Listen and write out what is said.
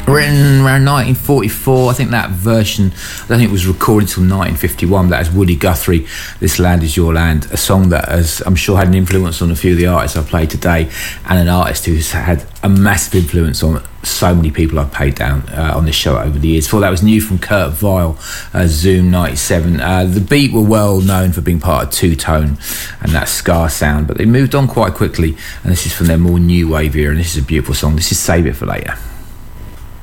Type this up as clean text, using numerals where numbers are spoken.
Written around 1944. I think that version, I don't think it was recorded until 1951. That is Woody Guthrie, This Land Is Your Land, a song that has, I'm sure, had an influence on a few of the artists I've played today, and an artist who's had a massive influence on so many people I've played down on this show over the years. Before that was new from Kurt Vile, Zoom 97. The Beat were well known for being part of Two Tone and that ska sound, but they moved on quite quickly, and this is from their more new wave era, and this is a beautiful song. This is Save It For Later.